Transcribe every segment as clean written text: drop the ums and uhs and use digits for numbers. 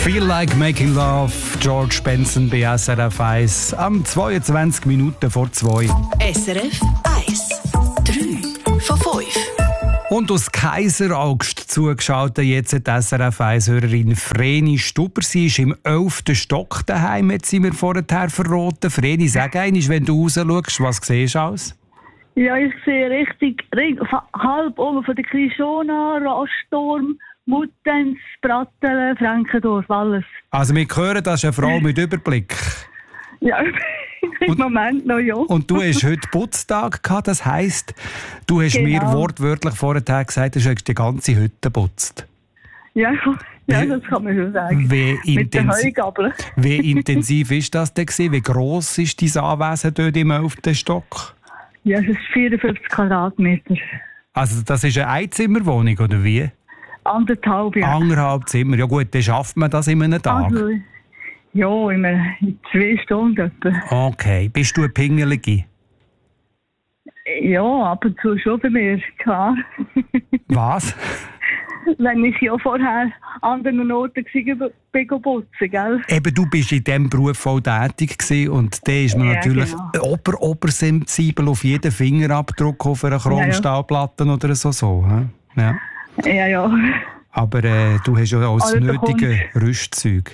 Feel Like Making Love, George Benson bei SRF 1 am 22 Minuten vor 2. SRF 1, 3 von 5. Und aus Kaiseraugst zugeschaltet jetzt die SRF 1-Hörerin Vreni Stuber. Sie ist im 11. Stock daheim, jetzt sind wir vorher verraten. Vreni, sag einmal, wenn du raus schaust, was siehst du aus? Ja, ich sehe richtig halb oben von der Krishona, Raststurm, Muttenz, Brattelen, Frankendorf, alles. Also wir hören, das ist eine Frau mit Überblick. Ja, im Moment noch, ja. Und du hast heute Putztag gehabt, das heisst, du hast mir wortwörtlich vorher gesagt, du hast die ganze Hütte geputzt. Ja, das kann man schon sagen. Mit der Heugabel. Wie intensiv ist das denn gewesen? Wie gross ist dein Anwesen dort im 11. Stock? Ja, es ist 54 Quadratmeter. Also das ist eine Einzimmerwohnung, oder wie? 1,5, ja. 1,5 Zimmer. Ja gut, dann schafft man das in einem Tag. Also, ja, in 2 Stunden etwa. Okay. Bist du eine Pingelige? Ja, ab und zu schon bei mir, klar. Was? Wenn ich ja vorher an anderen Orten bin putzen, gell? Eben, du bist in diesem Beruf voll tätig gewesen und da ist man natürlich obersensibel auf jeden Fingerabdruck auf einer Chromstahlplatte oder so. Ja. Ja. Aber du hast ja auch das nötige Rüstzeug.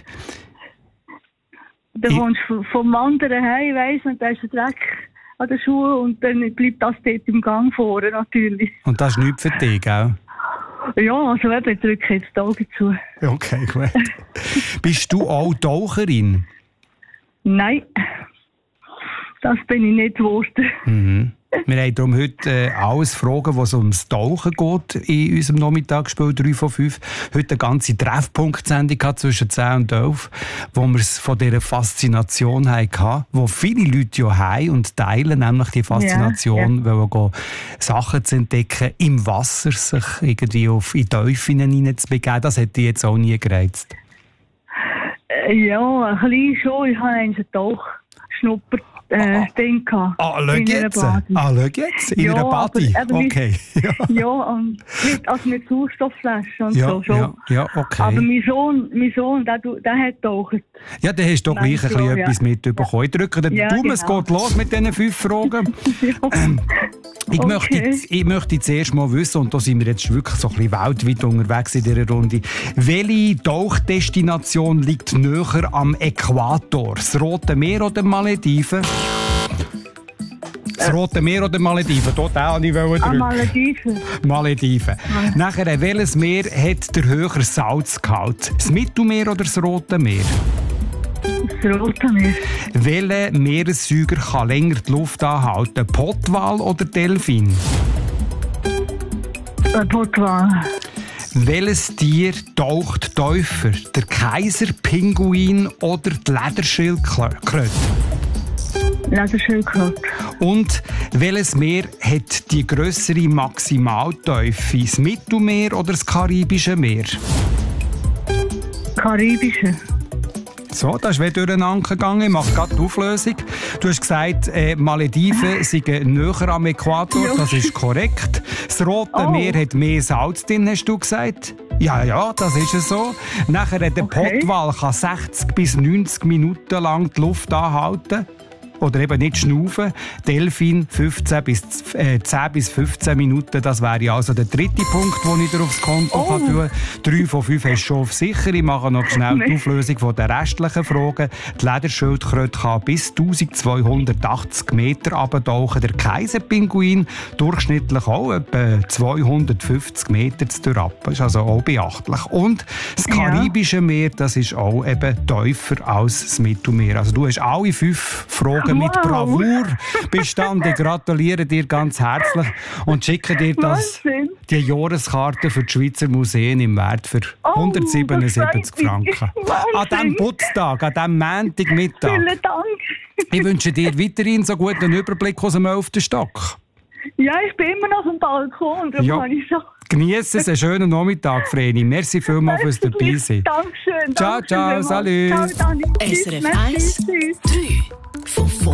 Du kommst vom Wandern heim, weißt du, da ist ein Dreck an den Schuhen und dann bleibt das dort im Gang vorne natürlich. Und das ist nichts für dich, gell? Ja, also ich drücke jetzt die Augen zu. Okay, gut. Bist du auch Taucherin? Nein, das bin ich nicht geworden. Mhm. Wir haben darum heute alles Fragen, was ums Tauchen geht in unserem Nachmittagsspiel 3 von 5. Heute eine ganze Treffpunkt-Sendung zwischen 10 und 11, wo wir es von dieser Faszination hatten, die viele Leute ja haben und teilen, nämlich die Faszination, weil gehen, Sachen zu entdecken, im Wasser sich irgendwie in Tiefen hineinzubegeben. Das hätte ich jetzt auch nie gereizt. Ja, ein bisschen schon. Ich habe einen Tauchschnupper. Ding gehabt. Schau jetzt. In einer Body? Okay. Ja, und mit Sauerstoffflaschen und so schon. Ja, okay. Aber mein Sohn, der hat getaucht. Ja, dann hast du doch gleich etwas mitbekommen. Ich drücke den Daumen, es geht los mit diesen 5 Fragen. Ich möchte zuerst mal wissen, und da sind wir jetzt wirklich so ein bisschen weltweit unterwegs in dieser Runde, welche Tauchdestination liegt näher am Äquator? Das Rote Meer oder Malediven? Das Rote Meer oder Malediven? Dort auch nicht drücken. Malediven. Nachher, welches Meer hat der höhere Salzgehalt? Das Mittelmeer oder das Rote Meer? Das Rote Meer. Welcher Meeressäuger kann länger die Luft anhalten? Pottwal oder Delfin? Pottwal. Welches Tier taucht tiefer? Der Kaiserpinguin oder die Lederschildkröte? Lederschildkröte. Und welches Meer hat die grössere Maximaltiefe? Das Mittelmeer oder das Karibische Meer? Karibische. So, das ist wieder durcheinander gegangen. Ich mache gerade die Auflösung. Du hast gesagt, Malediven sind näher am Äquator. Das ist korrekt. Das Rote Meer hat mehr Salz drin, hast du gesagt. Ja, das ist es so. Nachher der Pottwal kann 60 bis 90 Minuten lang die Luft anhalten. Oder eben nicht schnaufen. Delfin 10 bis 15 Minuten. Das wäre also der dritte Punkt, den ich dir aufs Konto tun kann. 3 von 5 hast du schon auf sicher. Ich mache noch schnell die Auflösung der restlichen Fragen. Die Lederschildkröte kann bis 1280 Meter runtertauchen. Der Kaiserpinguin durchschnittlich auch etwa 250 Meter zu durchab. Das ist also auch beachtlich. Und das Karibische Meer, das ist auch eben tiefer als das Mittelmeer. Also du hast alle 5 Fragen mit Bravour bestanden. Ich gratuliere dir ganz herzlich und schicke dir die Jahreskarte für die Schweizer Museen im Wert für 177 Franken. An diesem Putztag, an diesem Montagmittag. Vielen Dank. Ich wünsche dir weiterhin so guten Überblick aus dem 11. Stock. Ja, ich bin immer noch am Balkon. Genieße es, einen schönen Nachmittag, Vreni. Merci vielmals fürs Dabeisein. Dankeschön. Ciao, salut. Ciao, Dani. SRF 1, 3 von 5.